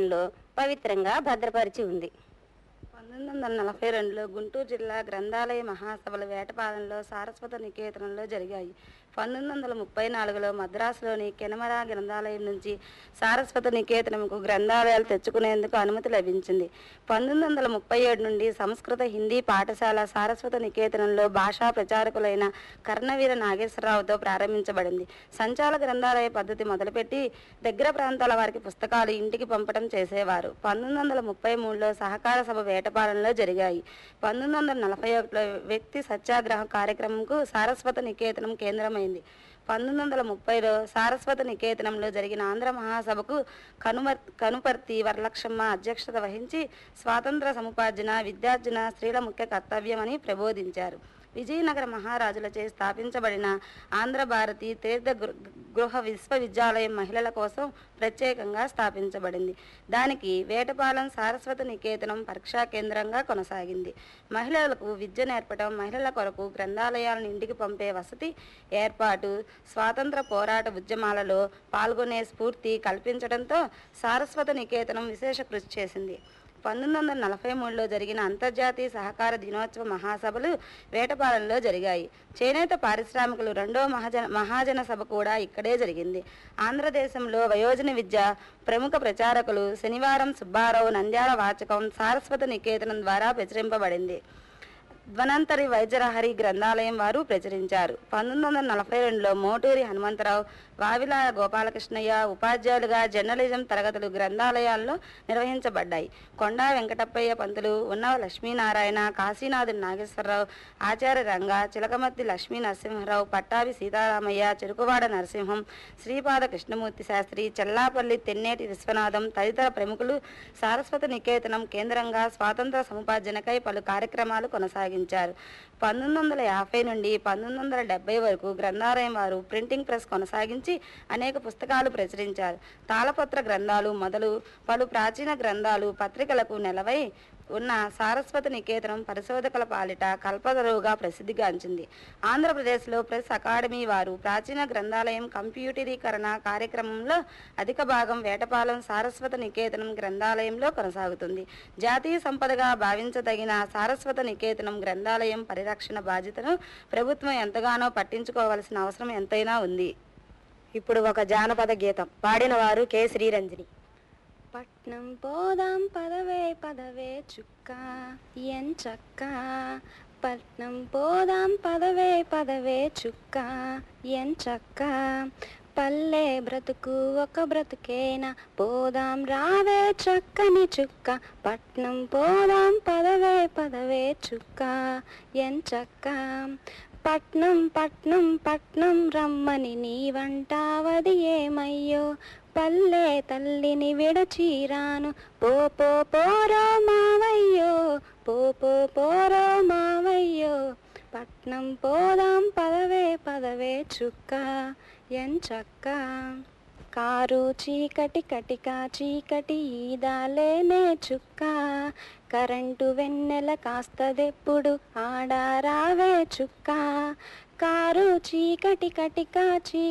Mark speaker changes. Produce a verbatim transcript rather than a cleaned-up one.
Speaker 1: ప్రదేశంలో పవిత్రంగా భద్రపరిచి ఉంది.
Speaker 2: పంతొమ్మిది వందల నలభై రెండులో గుంటూరు జిల్లా గ్రంథాలయ మహాసభలు వేటపాలెంలో సారస్వత నికేతనంలో జరిగాయి. పంతొమ్మిది వందల ముప్పై నాలుగులో మద్రాసులోని కెనమరా గ్రంథాలయం నుంచి సారస్వత నికేతనంకు గ్రంథాలయాలు తెచ్చుకునేందుకు అనుమతి లభించింది. పంతొమ్మిది వందల ముప్పై ఏడు నుండి సంస్కృత హిందీ పాఠశాల సారస్వత నికేతనంలో భాషా ప్రచారకులైన కర్ణవీర నాగేశ్వరరావుతో ప్రారంభించబడింది. సంచాల గ్రంథాలయ పద్ధతి మొదలుపెట్టి దగ్గర ప్రాంతాల వారికి పుస్తకాలు ఇంటికి పంపడం చేసేవారు. పంతొమ్మిది వందల ముప్పై మూడులో సహకార సభ వేటపాలెంలో జరిగాయి. పంతొమ్మిది వందల నలభై ఒకటిలో వ్యక్తి సత్యాగ్రహ కార్యక్రమంకు సారస్వత నికేతనం కేంద్రమైంది. పంతొమ్మిది వందల ముప్పైలో సారస్వత నికేతనంలో జరిగిన ఆంధ్ర మహాసభకు కనుమర్ కనుపర్తి వరలక్ష్మమ్మ అధ్యక్షత వహించి స్వాతంత్ర సముపార్జన విద్యార్జన స్త్రీల ముఖ్య కర్తవ్యమని ప్రబోధించారు. విజయనగర మహారాజులచే స్థాపించబడిన ఆంధ్ర భారతి తీర్థ గృహ విశ్వవిద్యాలయం మహిళల కోసం ప్రత్యేకంగా స్థాపించబడింది. దానికి వేటపాలెం సారస్వత నికేతనం పరీక్షా కేంద్రంగా కొనసాగింది. మహిళలకు విద్య నేర్పడం, మహిళల కొరకు గ్రంథాలయాలను ఇంటికి పంపే వసతి ఏర్పాటు, స్వాతంత్ర పోరాట ఉద్యమాలలో పాల్గొనే స్ఫూర్తి కల్పించడంతో సారస్వత నికేతనం విశేష కృషి చేసింది. పంతొమ్మిది వందల నలభై మూడులో జరిగిన అంతర్జాతీయ సహకార దినోత్సవ మహాసభలు వేటపాలెంలో జరిగాయి. చేనేత పారిశ్రామికులు రెండో మహాజన మహాజన సభ కూడా ఇక్కడే జరిగింది. ఆంధ్రదేశంలో వయోజన విద్య ప్రముఖ ప్రచారకులు శనివారం సుబ్బారావు నంద్యాల వాచకం సారస్వత నికేతనం ద్వారా ప్రచురింపబడింది. ధ్వనంతరి వైద్యరహరి గ్రంథాలయం వారు ప్రచురించారు. పంతొమ్మిది వందల నలభై రెండులో మోటూరి హనుమంతరావు, వావిలా గోపాలకృష్ణయ్య ఉపాధ్యాయులుగా జర్నలిజం తరగతులు గ్రంథాలయాల్లో నిర్వహించబడ్డాయి. కొండా వెంకటప్పయ్య పంతులు, ఉన్నవ లక్ష్మీనారాయణ, కాశీనాథుని నాగేశ్వరరావు, ఆచార్య రంగ, చిలకమర్తి లక్ష్మీ నరసింహరావు, పట్టాభి సీతారామయ్య, చెరుకువాడ నరసింహం, శ్రీపాద కృష్ణమూర్తి శాస్త్రి, చెల్లాపల్లి తెన్నేటి విశ్వనాథం తదితర ప్రముఖులు సారస్వత నికేతనం కేంద్రంగా స్వాతంత్ర సముపార్జనకై పలు కార్యక్రమాలు కొనసాగించారు. పంతొమ్మిది వందల యాభై నుండి పంతొమ్మిది వందల డెబ్బై వరకు గ్రంథాలయం వారు ప్రింటింగ్ ప్రెస్ కొనసాగించి అనేక పుస్తకాలు ప్రచురించారు. తాళపత్ర గ్రంథాలు మొదలు పలు ప్రాచీన గ్రంథాలు పత్రికలకు నెలవై ఉన్న సారస్వత నికేతనం పరిశోధకుల పాలిట కల్పతరువుగా ప్రసిద్ధిగాంచింది. ఆంధ్రప్రదేశ్లో ప్రెస్ అకాడమీ వారు ప్రాచీన గ్రంథాలయం కంప్యూటరీకరణ కార్యక్రమంలో అధిక భాగం వేటపాలెం సారస్వత నికేతనం గ్రంథాలయంలో కొనసాగుతుంది. జాతీయ సంపదగా భావించదగిన సారస్వత నికేతనం గ్రంథాలయం పరిరక్షణ బాధ్యతను ప్రభుత్వం ఎంతగానో పట్టించుకోవాల్సిన అవసరం ఎంతైనా ఉంది.
Speaker 1: ఇప్పుడు ఒక జానపద గీతం పాడిన వారు కె శ్రీరంజని.
Speaker 2: పట్నం పోదాం పదవే పదవే చుక్క ఎంచక్క, పట్నం పోదాం పదవే పదవే చుక్క ఎంచక్క, పల్లె బ్రతుకు ఒక బ్రతుకేనా పోదాం రావే చక్కని చుక్క, పట్నం పోదాం పదవే పదవే చుక్క ఎంచక్క, పట్నం పట్నం పట్నం రమ్మని నీవంటావది ఏమయ్యో, పల్లె తల్లిని విడచీరాను పో పో పోరో మావయ్యో, పో పో పోరో మావయ్యో, పట్నం పోదాం పదవే పదవే చుక్క ఎంచక్క, కారు చీకటి కటిక చీకటి ఈదాలేనే చుక్క, కరెంటు వెన్నెల కాస్తదెప్పుడు ఆడారావే చుక్క, కారు చీకటి కటిక చీ